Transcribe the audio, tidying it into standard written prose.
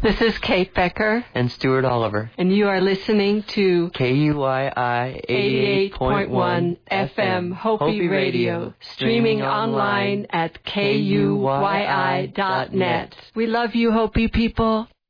This is Kate Becker. And Stuart Oliver. And you are listening to KUYI 88.1 FM Hopi Radio, streaming online at KUYI.net. We love you, Hopi people.